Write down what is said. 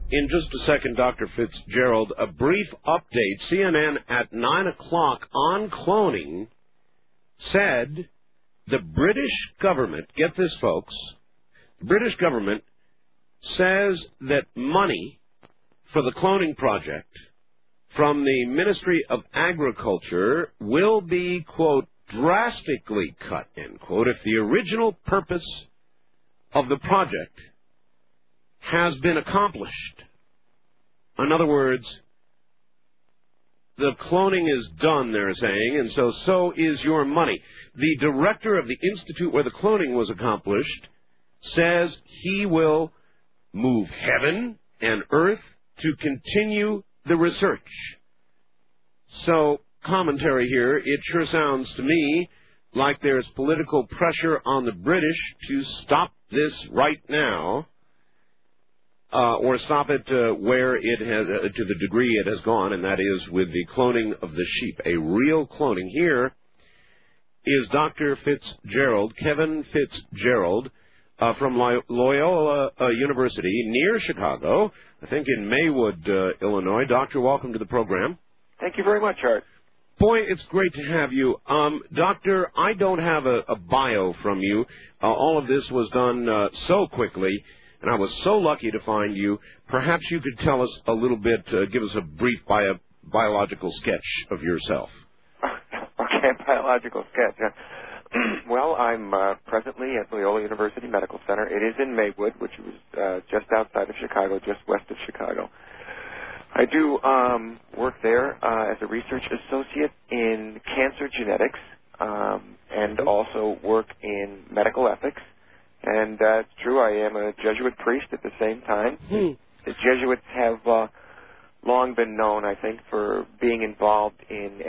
In just a second, Dr. Fitzgerald, a brief update. CNN at 9 o'clock on cloning said the British government, get this, folks, the British government says that money for the cloning project from the Ministry of Agriculture will be, quote, drastically cut, end quote, if the original purpose of the project has been accomplished. In other words, the cloning is done, they're saying, and so is your money. The director of the institute where the cloning was accomplished says he will move heaven and earth to continue the research. So, commentary here, it sure sounds to me like there's political pressure on the British to stop this right now, or stop it where it has, to the degree it has gone, and that is with the cloning of the sheep. A real cloning. Here is Dr. Fitzgerald, Kevin Fitzgerald, from Loyola University near Chicago, I think in Maywood, Illinois. Doctor, welcome to the program. Thank you very much, Art. Boy, it's great to have you. Doctor, I don't have a bio from you. All of this was done so quickly, and I was so lucky to find you. Perhaps you could tell us a little bit, give us a brief biological sketch of yourself. Okay, biological sketch. Well, I'm presently at Loyola University Medical Center. It is in Maywood, which was just outside of Chicago, just west of Chicago. I do work there as a research associate in cancer genetics and also work in medical ethics. And it's true, I am a Jesuit priest at the same time. The Jesuits have long been known, I think, for being involved in